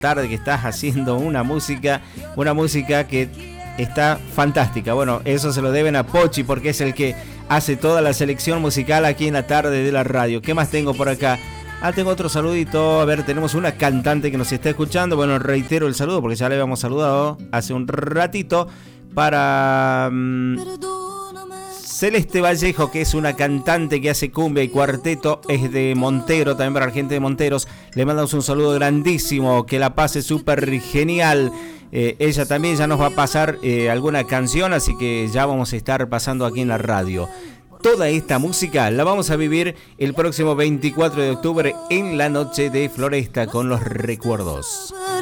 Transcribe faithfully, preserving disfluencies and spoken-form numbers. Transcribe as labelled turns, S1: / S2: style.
S1: tarde que estás haciendo una música, una música que está fantástica. Bueno, eso se lo deben a Pochi porque es el que hace toda la selección musical aquí en la tarde de la radio. ¿Qué más tengo por acá? Ah, tengo otro saludito. A ver, tenemos una cantante que nos está escuchando. Bueno, reitero el saludo porque ya le habíamos saludado hace un ratito para um, Celeste Vallejo, que es una cantante que hace cumbia y cuarteto, es de Montero, también para la gente de Monteros. Le mandamos un saludo grandísimo, que la pase súper genial. Eh, ella también ya nos va a pasar eh, alguna canción, así que ya vamos a estar pasando aquí en la radio. Toda esta música la vamos a vivir el próximo veinticuatro de octubre en la noche de Floresta con los recuerdos.